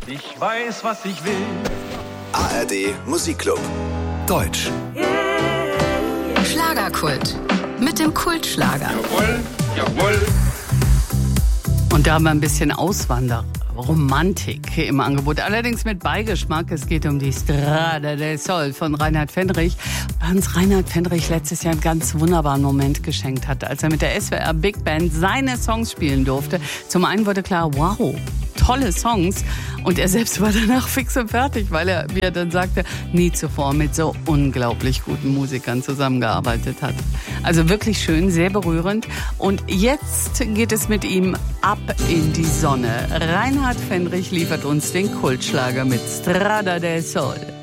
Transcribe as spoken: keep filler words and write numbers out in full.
Ich weiß, was ich will. A R D Musikclub. Deutsch. Schlagerkult. Mit dem Kultschlager. Jawohl, jawohl. Und da haben wir ein bisschen Auswanderromantik im Angebot. Allerdings mit Beigeschmack. Es geht um die Strada del Sol von Reinhard Fendrich. Uns Reinhard Fendrich letztes Jahr einen ganz wunderbaren Moment geschenkt hat, als er mit der S W R Big Band seine Songs spielen durfte. Zum einen wurde klar, wow, tolle Songs. Und er selbst war danach fix und fertig, weil er, wie er dann sagte, nie zuvor mit so unglaublich guten Musikern zusammengearbeitet hat. Also wirklich schön, sehr berührend. Und jetzt geht es mit ihm ab in die Sonne. Reinhard Fendrich liefert uns den Kultschlager mit Strada del Sol.